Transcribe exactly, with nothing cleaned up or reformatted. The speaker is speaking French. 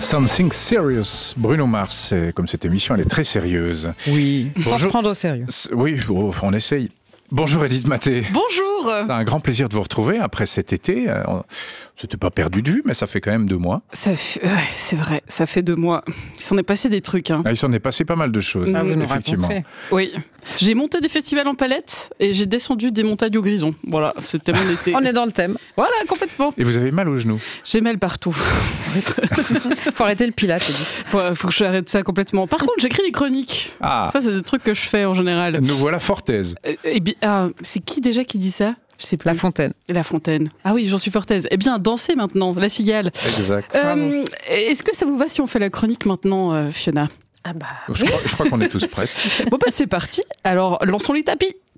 Something Serious, Bruno Mars. Comme cette émission, elle est très sérieuse. Oui, Bonjour. sans se prendre au sérieux. Oui, oh, on essaye. Bonjour Edith Maté. Bonjour. C'est un grand plaisir de vous retrouver après cet été. C'était pas perdu de vue, mais ça fait quand même deux mois. Ça fait... ouais, c'est vrai, ça fait deux mois. Il s'en est passé des trucs. Hein. Ah, il s'en est passé pas mal de choses, Ah, vous nous effectivement. raconterez. Oui, j'ai monté des festivals en palette et j'ai descendu des montagnes au grison. Voilà, c'était mon été. On est dans le thème. Voilà, complètement. Et vous avez mal aux genoux. J'ai mal partout. Faut arrêter le pilate, Edith. faut, faut que je arrête ça complètement. Par contre, j'écris des chroniques. Ah. Ça, c'est des trucs que je fais en général. Nous voilà fortaise. Euh, eh bien, ah, c'est qui déjà qui dit ça? Je sais plus. La Fontaine. La Fontaine. Ah oui, j'en suis fortaise. Eh bien, dansez maintenant, la cigale. Exact. Euh, Est-ce que ça vous va si on fait la chronique maintenant, euh, Fiona? Ah bah Je crois, je crois qu'on est tous prêts. Bon bah c'est parti. Alors, lançons les tapis.